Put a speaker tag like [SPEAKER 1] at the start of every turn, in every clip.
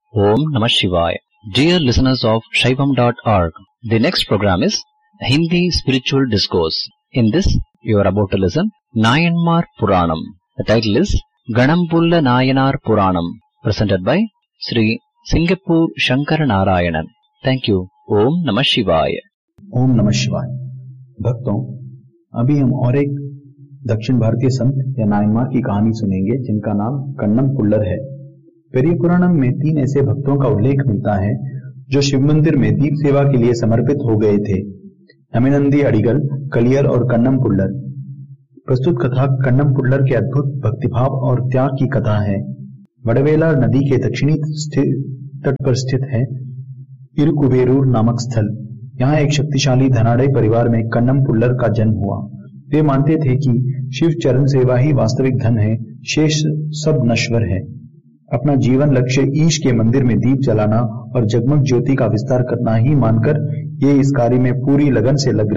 [SPEAKER 1] Om Namah Shivaya. Dear listeners of Shaivam.org, the next program is Hindi Spiritual Discourse. In this, you are about to listen Nayanmar Puranam. The title is Ganampulla Nayanar Puranam, presented by Sri Singapur Shankar Narayanan. Thank you. Om Namah Shivaya.
[SPEAKER 2] ओम नमः शिवाय। भक्तों, अभी हम और एक दक्षिण भारतीय संत या नायनमार की कहानी सुनेंगे जिनका नाम कन्नम पुल्लर है। पेरिय पुराणम में 3 ऐसे भक्तों का उल्लेख मिलता है जो शिव मंदिर में दीप सेवा के लिए समर्पित हो गए थे। हेमेनंदी अडिगल, कलियर और कन्नम पुल्लर। प्रस्तुत कथा कन्नम पुल्लर के अद्भुत भक्तिभाव और त्याग की कथा है। वडवेला नदी के दक्षिणी तट पर स्थित है इरुकुवेरूर नामक स्थल। यहाँ एक शक्तिशाली धनाढ़ परिवार में कन्नम पुल्लर का जन्म हुआ। वे मानते थे कि शिव चरण सेवा ही वास्तविक धन है, शेष सब नश्वर है। अपना जीवन लक्ष्य ईश के मंदिर में दीप जलाना और जगमग ज्योति का विस्तार करना ही मानकर ये इस कार्य में पूरी लगन से लग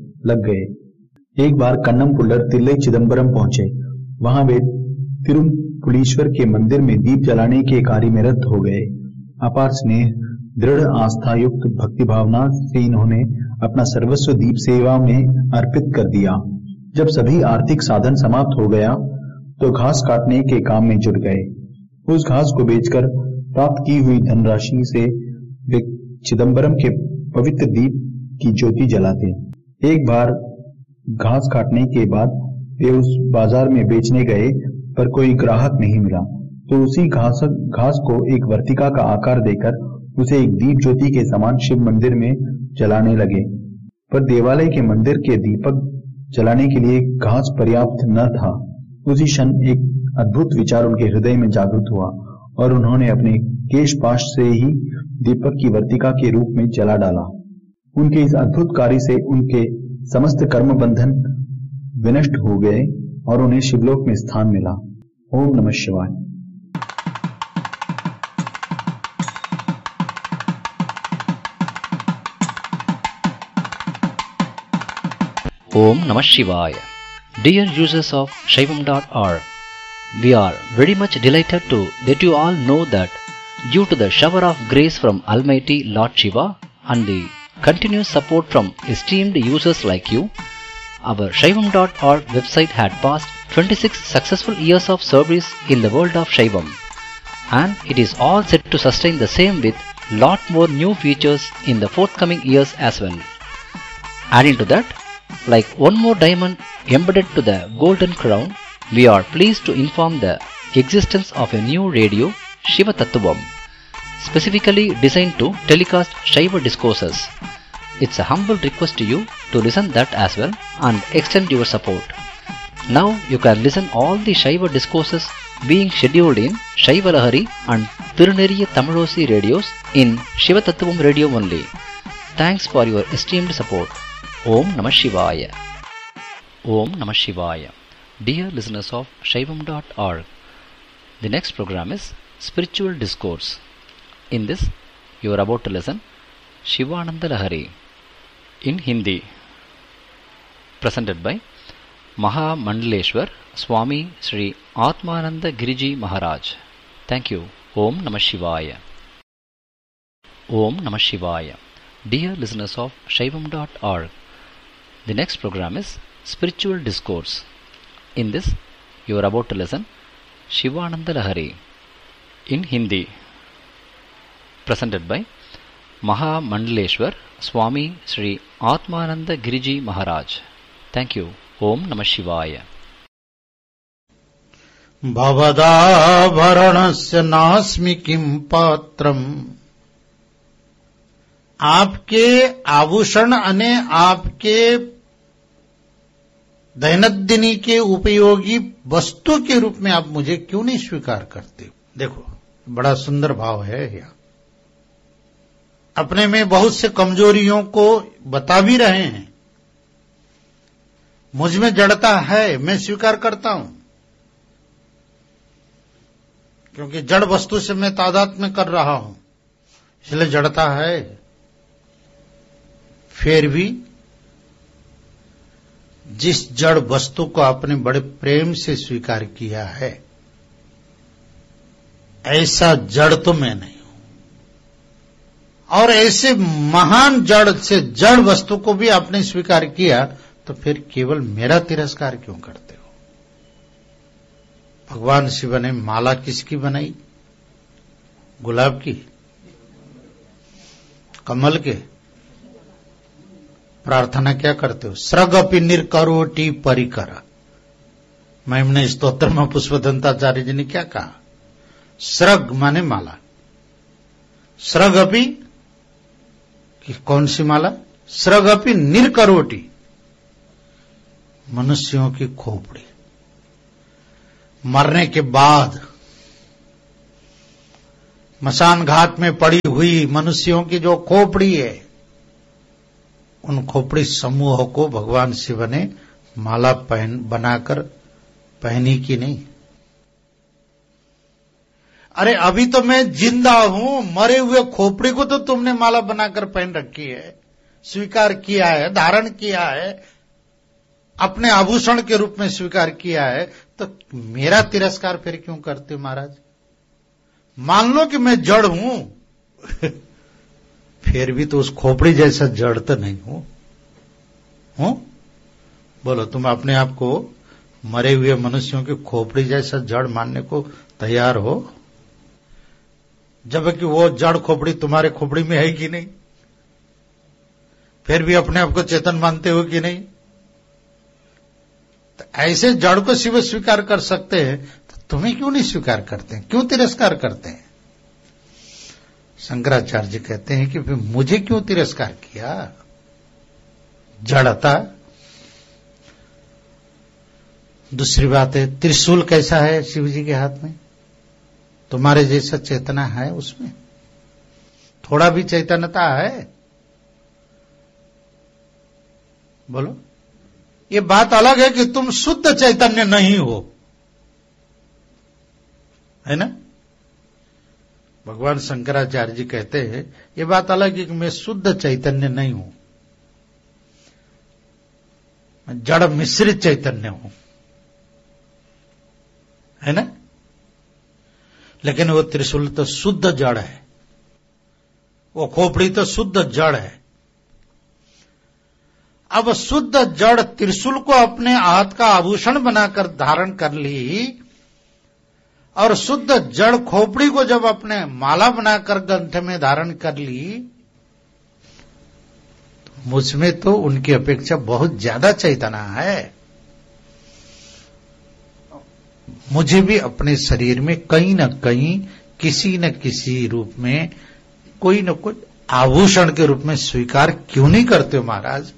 [SPEAKER 2] गए। एक बार कन्नम पुल्लर तिल्लई चिदम्बरम पहुंचे। वहां वे तिरुपुलीश्वर के मंदिर में दीप जलाने के कार्य में रत हो गए। अपार स्नेह, दृढ़ आस्था युक्त भक्ति भावना से इन्होंने अपना सर्वस्व दीप सेवा में अर्पित कर दिया। जब सभी आर्थिक साधन समाप्त हो गया तो घास काटने के काम में जुट गए। उस घास को बेचकर प्राप्त की हुई धनराशि से वे चिदम्बरम के पवित्र दीप की ज्योति जलाते। एक बार घास काटने के बाद वे उस बाजार में बेचने गए पर कोई ग्राहक नहीं मिला, तो उसी घास को एक वर्तिका का आकार देकर उसे एक दीप ज्योति के समान शिव मंदिर में जलाने लगे। पर देवालय के मंदिर के दीपक जलाने के लिए घास पर्याप्त न था। उसी क्षण एक अद्भुत विचार उनके हृदय में जागृत हुआ और उन्होंने अपने केशपाश से ही दीपक की वर्तिका के रूप में जला डाला। उनके इस अद्भुत कार्य से उनके समस्त कर्म बंधन विनष्ट हो गए और उन्हें शिवलोक में स्थान मिला। ओम नमः शिवाय।
[SPEAKER 1] Om Namah Shivaya. Dear users of Shaivam.org, we are very much delighted to let you all know that due to the shower of grace from Almighty Lord Shiva and the continuous support from esteemed users like you, our Shaivam.org website had passed 26 successful years of service in the world of Shaivam, and it is all set to sustain the same with lot more new features in the forthcoming years as well. Adding to that, like one more diamond embedded to the golden crown, we are pleased to inform the existence of a new radio, Shiva Tattvam, specifically designed to telecast Shaiva discourses. It's a humble request to you to listen that as well and extend your support. Now you can listen all the Shaiva discourses being scheduled in Shaiva Lahari and Tiruneriya Tamilosi radios in Shiva Tattvam radio only. Thanks for your esteemed support. Om Namah Shivaya. Om Namah Shivaya. Dear listeners of Shaivam.org, the next program is Spiritual Discourse. In this, you are about to listen Shivananda Lahari in Hindi, presented by Maha Mandaleshwar Swami Sri Atmananda Giriji Maharaj. Thank you. Om Namah Shivaya. Om Namah Shivaya. Dear listeners of Shaivam.org, the next program is Spiritual Discourse. In this, you are about to listen Shivananda Lahari in Hindi, presented by Maha Mandaleshwar Swami Sri Atmananda Giriji Maharaj. Thank you. Om Namah Shivaya.
[SPEAKER 3] भवदाभरणस्य नास्मि किं पात्रम्। आपके आभूषण अने आपके दैनंदिनी के उपयोगी वस्तु के रूप में आप मुझे क्यों नहीं स्वीकार करते? देखो, बड़ा सुंदर भाव है यहाँ। अपने में बहुत से कमजोरियों को बता भी रहे हैं। मुझ में जड़ता है, मैं स्वीकार करता हूं, क्योंकि जड़ वस्तु से मैं तादात्म्य कर रहा हूं, इसलिए जड़ता है। फिर भी जिस जड़ वस्तु को आपने बड़े प्रेम से स्वीकार किया है, ऐसा जड़ तो मैं नहीं हूं। और ऐसे महान जड़ से जड़ वस्तु को भी आपने स्वीकार किया, तो फिर केवल मेरा तिरस्कार क्यों करते हो? भगवान शिव ने माला किसकी बनाई? गुलाब की, कमल के। प्रार्थना क्या करते हो? स्रगपि निर्करोटि परिकर। महिमने स्तोत्र में पुष्पदंताचार्य जी ने क्या कहा? स्रग माने माला। स्रगपि कि कौन सी माला? स्रगपि निर्करोटि, मनुष्यों की खोपड़ी। मरने के बाद मसान घाट में पड़ी हुई मनुष्यों की जो खोपड़ी है, उन खोपड़ी समूह को भगवान शिव ने माला बनाकर पहनी कि नहीं? अरे अभी तो मैं जिंदा हूं, मरे हुए खोपड़ी को तो तुमने माला बनाकर पहन रखी है, स्वीकार किया है, धारण किया है, अपने आभूषण के रूप में स्वीकार किया है, तो मेरा तिरस्कार फिर क्यों करते हो महाराज? मान लो कि मैं जड़ हूं फिर भी तो उस खोपड़ी जैसा जड़ तो नहीं हूं? बोलो, तुम अपने आप को मरे हुए मनुष्यों की खोपड़ी जैसा जड़ मानने को तैयार हो? जबकि वो जड़ खोपड़ी तुम्हारे खोपड़ी में है कि नहीं? फिर भी अपने आप को चेतन मानते हो कि नहीं? तो ऐसे जड़ को शिव स्वीकार कर सकते हैं, तो तुम्हें क्यों नहीं स्वीकार करते हैं? क्यों तिरस्कार करते हैं? शंकराचार्य जी कहते हैं कि फिर मुझे क्यों तिरस्कार किया? जड़ता। दूसरी बात है, त्रिशूल कैसा है शिव जी के हाथ में? तुम्हारे जैसा चेतना है उसमें? थोड़ा भी चैतन्यता है? बोलो। ये बात अलग है कि तुम शुद्ध चैतन्य नहीं हो, है ना? भगवान शंकराचार्य जी कहते हैं ये बात अलग है कि मैं शुद्ध चैतन्य नहीं हूं, मैं जड़ मिश्रित चैतन्य हूं, है ना? लेकिन वो त्रिशूल तो शुद्ध जड़ है, वो खोपड़ी तो शुद्ध जड़ है। अब शुद्ध जड़ त्रिशूल को अपने हाथ का आभूषण बनाकर धारण कर ली, और शुद्ध जड़ खोपड़ी को जब अपने माला बनाकर गंठे में धारण कर ली, तो मुझमें तो उनकी अपेक्षा बहुत ज्यादा चैतना है। मुझे भी अपने शरीर में कहीं न कहीं किसी न किसी रूप में कोई न कोई आभूषण के रूप में स्वीकार क्यों नहीं करते हो महाराज?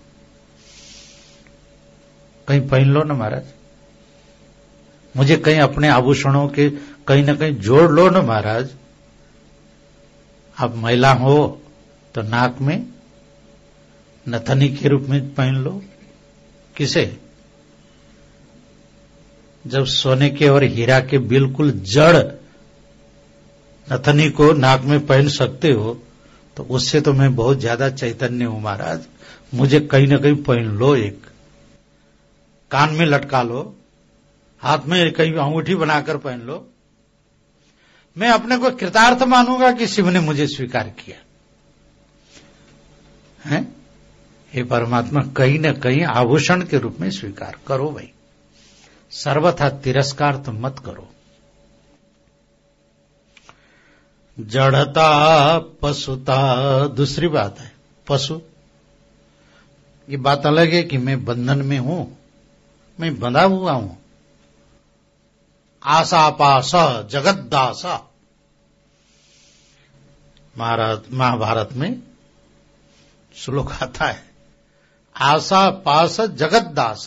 [SPEAKER 3] कहीं पहन लो ना महाराज, मुझे कहीं अपने आभूषणों के कहीं ना कहीं जोड़ लो ना महाराज। आप महिला हो तो नाक में नथनी के रूप में पहन लो। किसे? जब सोने के और हीरा के बिल्कुल जड़ नथनी को नाक में पहन सकते हो, तो उससे तो मैं बहुत ज्यादा चैतन्य हूं महाराज। मुझे कहीं ना कहीं पहन लो, एक कान में लटका लो, हाथ में कहीं अंगूठी बनाकर पहन लो। मैं अपने को कृतार्थ मानूंगा कि शिव ने मुझे स्वीकार किया है। हे परमात्मा, कहीं न कहीं आभूषण के रूप में स्वीकार करो भाई, सर्वथा तिरस्कार तो मत करो। जड़ता पशुता दूसरी बात है। पशु, ये बात अलग है कि मैं बंधन में हूं, मैं बंधा हुआ हूं। आशा पास जगतदास, महाभारत में श्लोक आता है, आशा पास जगतदास।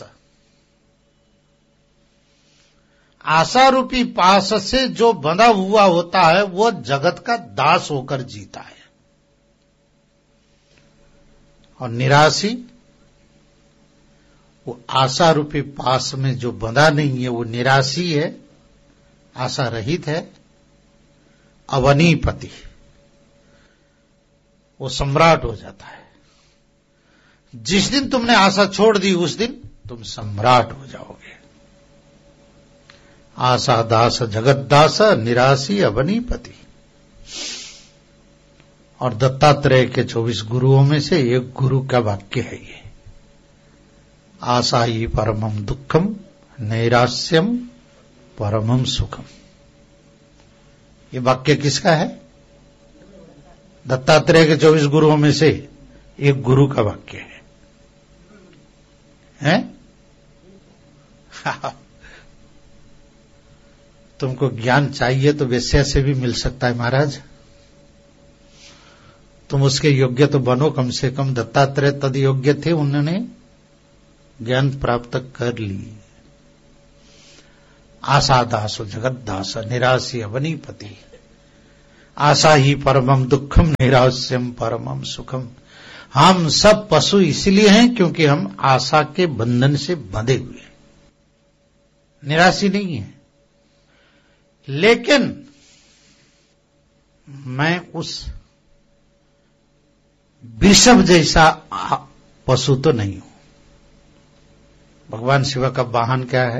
[SPEAKER 3] आशा रूपी पास से जो बंधा हुआ होता है वो जगत का दास होकर जीता है, और निराशी वो आशा रूपी पास में जो बंधा नहीं है वो निराशी है, आशा रहित है, अवनीपति, वो सम्राट हो जाता है। जिस दिन तुमने आशा छोड़ दी उस दिन तुम सम्राट हो जाओगे। आशा दास जगत दास, निराशी अवनीपति। और दत्तात्रेय के 24 गुरुओं में से एक गुरु का वाक्य है ये। आशा ही परमम दुखम नैरास्यम परमम सुखम। ये वाक्य किसका है? दत्तात्रेय के 24 गुरुओं में से एक गुरु का वाक्य है, हैं? तुमको ज्ञान चाहिए तो वेश्या से भी मिल सकता है महाराज, तुम उसके योग्य तो बनो कम से कम। दत्तात्रेय तद योग्य थे, उन्होंने ज्ञान प्राप्त कर ली। आशा दासो जगत दास निराशी अवनीपति। आशा ही परमम दुखम निरास्यम परमम सुखम। हम सब पशु इसलिए हैं क्योंकि हम आशा के बंधन से बंधे हुए हैं, निराशी नहीं है। लेकिन मैं उस वृषभ जैसा पशु तो नहीं हूं। भगवान शिव का वाहन क्या है?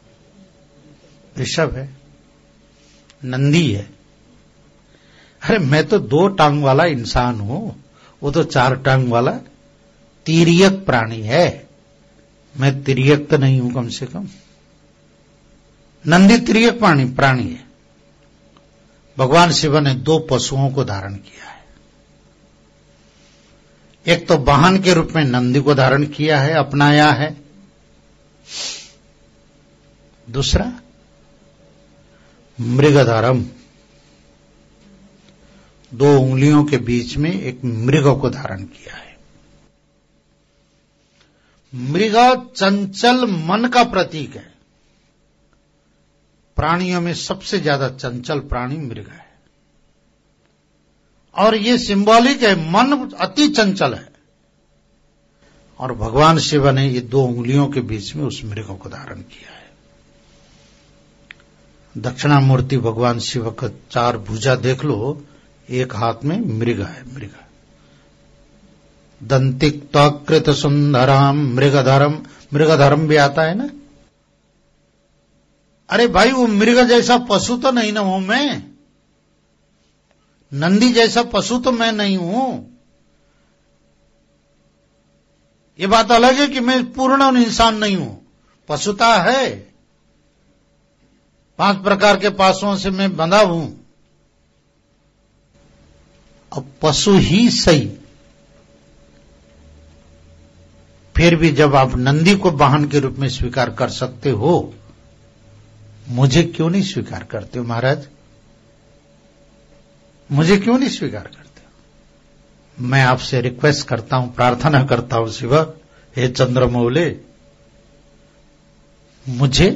[SPEAKER 3] वृषभ है, नंदी है। अरे मैं तो 2 टांग वाला इंसान हूं, वो तो 4 टांग वाला तिर्यक प्राणी है। मैं तिर्यक तो नहीं हूं कम से कम। नंदी तिर्यक प्राणी है। भगवान शिव ने 2 पशुओं को धारण किया है। एक तो वाहन के रूप में नंदी को धारण किया है, अपनाया है। दूसरा मृगधरम, 2 उंगलियों के बीच में एक मृग को धारण किया है। मृग चंचल मन का प्रतीक है। प्राणियों में सबसे ज्यादा चंचल प्राणी मृग है, और ये सिंबॉलिक है, मन अति चंचल है। और भगवान शिव ने ये 2 उंगलियों के बीच में उस मृग को धारण किया है। दक्षिणामूर्ति भगवान शिव का 4 भुजा देख लो, एक हाथ में मृग है। मृग दंतिक्ताकृत सुंदराम मृगधरम, मृगधरम भी आता है ना। अरे भाई, वो मृग जैसा पशु तो नहीं ना हूं मैं, नंदी जैसा पशु तो मैं नहीं हूं। ये बात अलग है कि मैं पूर्ण इंसान नहीं हूं। पशुता है, 5 प्रकार के पासों से मैं बंधा हूं। अब पशु ही सही, फिर भी जब आप नंदी को वाहन के रूप में स्वीकार कर सकते हो, मुझे क्यों नहीं स्वीकार करते हो महाराज? मुझे क्यों नहीं स्वीकार करते हो? मैं आपसे रिक्वेस्ट करता हूं, प्रार्थना करता हूं, शिव हे चंद्रमौले, मुझे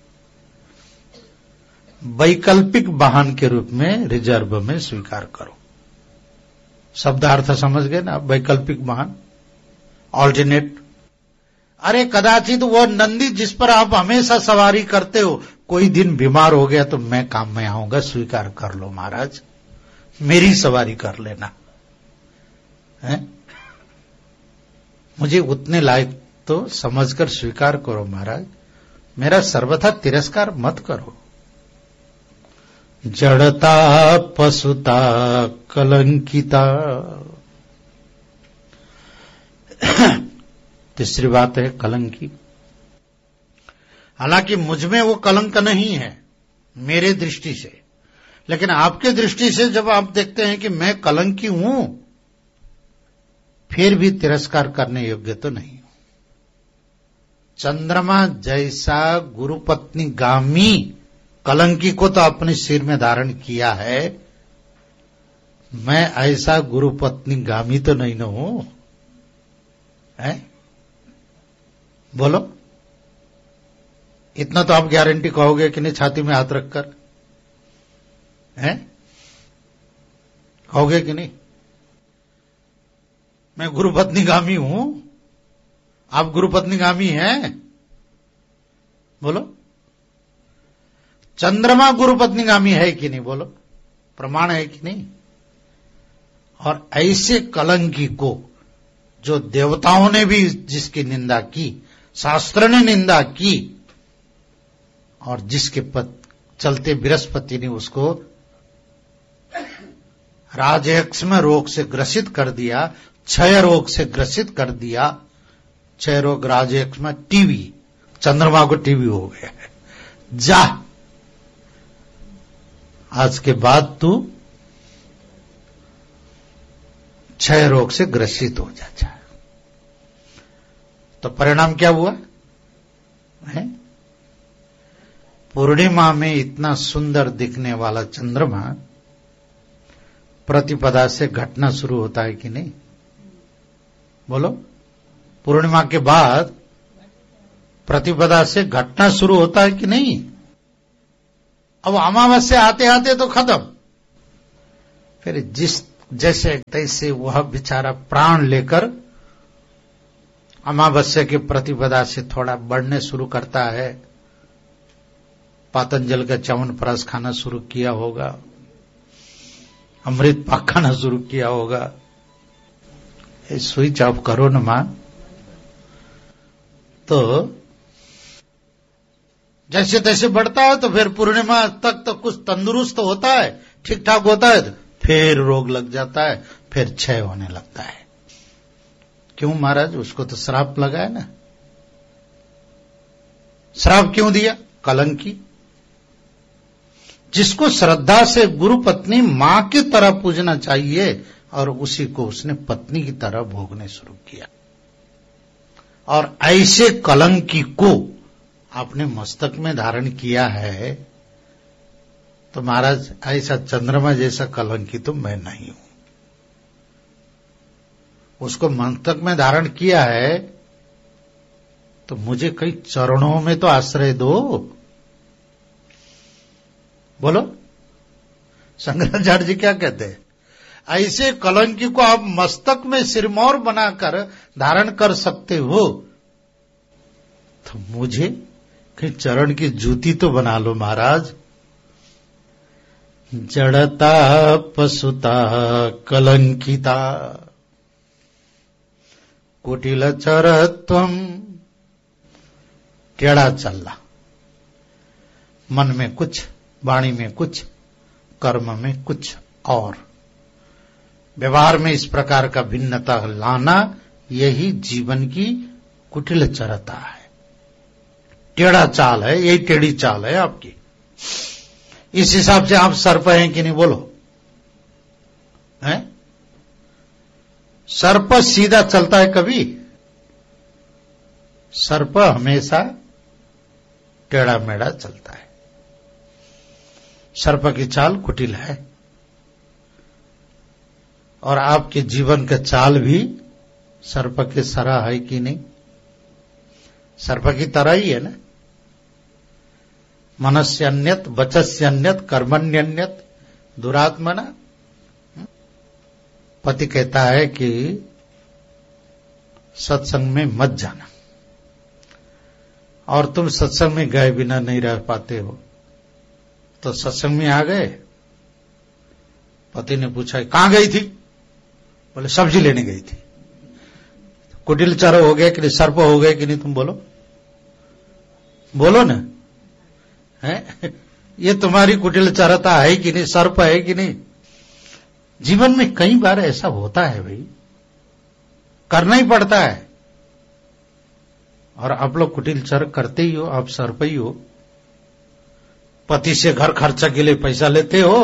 [SPEAKER 3] वैकल्पिक वाहन के रूप में रिजर्व में स्वीकार करो। शब्दार्थ समझ गए ना? वैकल्पिक वाहन, ऑल्टरनेट। अरे कदाचित वो नंदी जिस पर आप हमेशा सवारी करते हो कोई दिन बीमार हो गया तो मैं काम में आऊंगा, स्वीकार कर लो महाराज, मेरी सवारी कर लेना है। मुझे उतने लायक तो समझकर स्वीकार करो महाराज, मेरा सर्वथा तिरस्कार मत करो। जड़ता पशुता कलंकिता। तीसरी बात है कलंकी। हालांकि मुझ में वो कलंक नहीं है मेरे दृष्टि से, लेकिन आपके दृष्टि से जब आप देखते हैं कि मैं कलंकी हूं, फिर भी तिरस्कार करने योग्य तो नहीं हूं। चंद्रमा जैसा गुरुपत्नी गामी कलंकी को तो अपने सिर में धारण किया है, मैं ऐसा गुरुपत्नी गामी तो नहीं न हूं, है? बोलो, इतना तो आप गारंटी कहोगे कि नहीं छाती में हाथ रखकर, हैं? कहोगे कि नहीं? मैं गुरुपत्नी गामी हूं, आप गुरुपत्नी गामी हैं? बोलो, चंद्रमा गुरुपत्नी गामी है कि नहीं? बोलो, प्रमाण है कि नहीं? और ऐसे कलंकी को जो देवताओं ने भी जिसकी निंदा की, शास्त्र ने निंदा की, और जिसके चलते बृहस्पति ने उसको राजयक्ष्म रोग से ग्रसित कर दिया, क्षय रोग से ग्रसित कर दिया। क्षय रोग, राजयक्ष्म, टीवी, चंद्रमा को टीवी हो गया है। जा, आज के बाद तू क्षय रोग से ग्रसित हो जा। तो परिणाम क्या हुआ है? पूर्णिमा में इतना सुंदर दिखने वाला चंद्रमा प्रतिपदा से घटना शुरू होता है कि नहीं? बोलो, पूर्णिमा के बाद प्रतिपदा से घटना शुरू होता है कि नहीं? अब अमावस्या आते आते तो खत्म। फिर जिस जैसे तैसे वह बेचारा प्राण लेकर अमावस्या के प्रतिपदा से थोड़ा बढ़ने शुरू करता है। पातंजल का च्यवनप्राश खाना शुरू किया होगा, अमृत पाक खाना शुरू किया होगा। ये स्विच ऑफ करो न मां। तो जैसे तैसे बढ़ता है तो फिर पूर्णिमा तक तो कुछ तंदुरुस्त होता है, ठीक ठाक होता है, तो फिर रोग लग जाता है, फिर क्षय होने लगता है। क्यों महाराज? उसको तो श्राप लगा है ना। श्राप क्यों दिया? कलंकी। जिसको श्रद्धा से गुरु पत्नी मां की तरह पूजना चाहिए और उसी को उसने पत्नी की तरह भोगने शुरू किया। और ऐसे कलंकी को आपने मस्तक में धारण किया है तो महाराज ऐसा चंद्रमा जैसा कलंकी तो मैं नहीं हूं। उसको मस्तक में धारण किया है तो मुझे कई चरणों में तो आश्रय दो। बोलो, शंकराचार्य जी क्या कहते हैं? ऐसे कलंकी को आप मस्तक में सिरमौर बनाकर धारण कर सकते हो तो मुझे कहीं चरण की जूती तो बना लो महाराज। जड़ता पशुता कलंकिता कुटिल चरत्वम। टेढ़ा चलना, मन में कुछ, वाणी में कुछ, कर्म में कुछ और, व्यवहार में इस प्रकार का भिन्नता लाना, यही जीवन की कुटिल चरता है, टेढ़ा चाल है। यही टेढ़ी चाल है आपकी। इस हिसाब से आप सर्प हैं कि नहीं? बोलो, हैं? सर्प सीधा चलता है कभी? सर्प हमेशा टेढ़ा मेढ़ा चलता है। सर्प की चाल कुटिल है और आपके जीवन का चाल भी सर्प के सरा है कि नहीं? सर्प की तरह ही है ना। मनस्यन्यत वचस्यन्यत कर्मण्यन्यत दुरात्मना। पति कहता है कि सत्संग में मत जाना और तुम सत्संग में गए बिना नहीं रह पाते हो, तो सत्संग में आ गए। पति ने पूछा कहां गई थी? बोले सब्जी लेने गई थी। कुटिल चर हो गए कि नहीं? सर्प हो गए कि नहीं? तुम बोलो, बोलो ना, है? ये तुम्हारी कुटिल चरता है कि नहीं? सर्प है कि नहीं? जीवन में कई बार ऐसा होता है भाई, करना ही पड़ता है। और आप लोग कुटिल चर करते ही हो, आप सर्प ही हो। पति से घर खर्चा के लिए पैसा लेते हो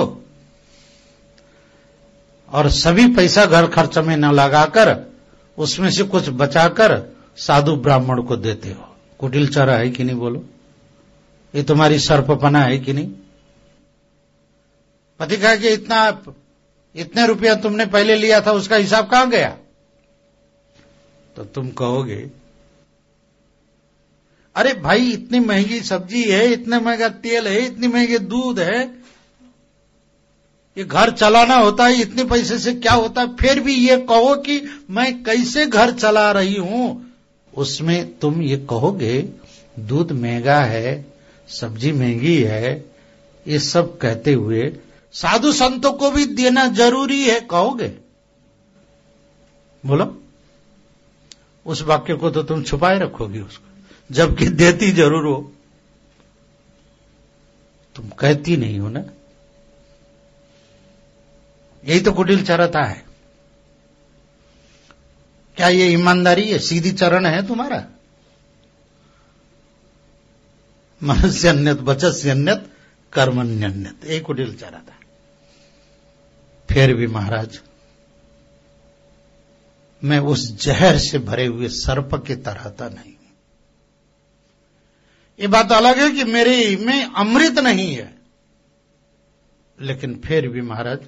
[SPEAKER 3] और सभी पैसा घर खर्चा में न लगाकर उसमें से कुछ बचाकर साधु ब्राह्मण को देते हो। कुटिल चर है कि नहीं? बोलो, ये तुम्हारी सर्पपना है कि नहीं? पति कहा कि इतने रुपया तुमने पहले लिया था, उसका हिसाब कहां गया? तो तुम कहोगे अरे भाई इतनी महंगी सब्जी है, इतना महंगा तेल है, इतनी महंगे दूध है, ये घर चलाना होता है, इतने पैसे से क्या होता है? फिर भी ये कहो कि मैं कैसे घर चला रही हूं, उसमें तुम ये कहोगे दूध महंगा है, सब्जी महंगी है, ये सब कहते हुए साधु संतों को भी देना जरूरी है कहोगे? बोलो, उस वाक्य को तो तुम छुपाए रखोगी उसको, जबकि देती जरूर हो। तुम कहती नहीं हो ना। यही तो कुटिल चरता है। क्या ये ईमानदारी है? सीधी चरण है तुम्हारा? मनस्यन्यत वचस्यन्यत कर्मण्यन्यत, एक कुटिल चरता। फिर भी महाराज मैं उस जहर से भरे हुए सर्प की तरह तो नहीं हूं। ये बात अलग है कि मेरे में अमृत नहीं है, लेकिन फिर भी महाराज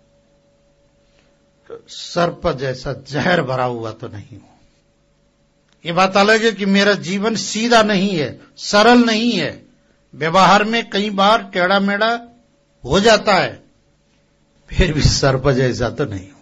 [SPEAKER 3] सर्प जैसा जहर भरा हुआ तो नहीं हूं। ये बात अलग है कि मेरा जीवन सीधा नहीं है, सरल नहीं है, व्यवहार में कई बार टेढ़ा मेढ़ा हो जाता है, फिर भी सर्प जैसा तो नहीं हूं।